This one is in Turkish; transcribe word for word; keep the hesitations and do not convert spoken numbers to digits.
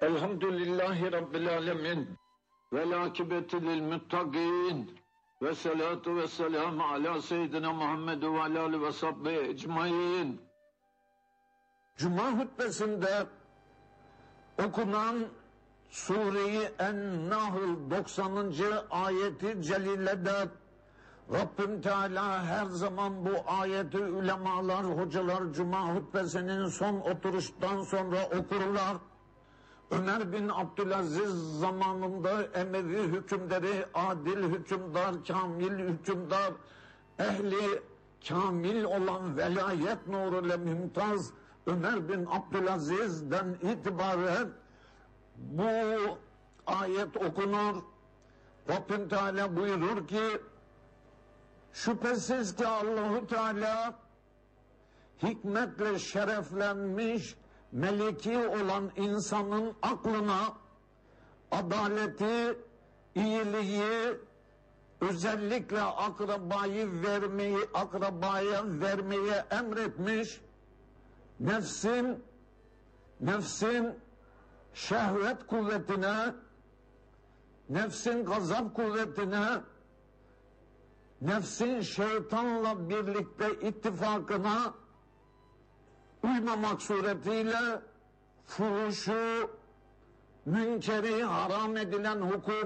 Elhamdülillahi Rabbil alemin. Vel akibeti lil muttaqin. Ve salatu ve selamu ala seyyidina Muhammed ve ala alihi ve sahbihi ecmaîn. Cuma hutbesinde okunan Sure-i En-Nahl doksanıncı ayeti celilede Rabbim Teala her zaman bu ayeti ulemalar, hocalar Cuma hutbesinin son oturuştan sonra okurlar. Ömer bin Abdülaziz zamanında Emevi hükümleri, adil hükümdar, kamil hükümdar, ehli kamil olan velayet nuruyla mümtaz Ömer bin Abdülaziz'den itibaren bu ayet okunur. Rabbim Teala buyurur ki, şüphesiz ki Allahu Teala hikmetle şereflenmiş meleki olan insanın aklına adaleti, iyiliği, özellikle akrabayı vermeyi, akrabaya vermeyi emretmiş. Nefsin, nefsin şehvet kuvvetine, nefsin gazap kuvvetine, nefsin şeytanla birlikte ittifakına uymamak suretiyle fuhuşu, münkeri, haram edilen hukuku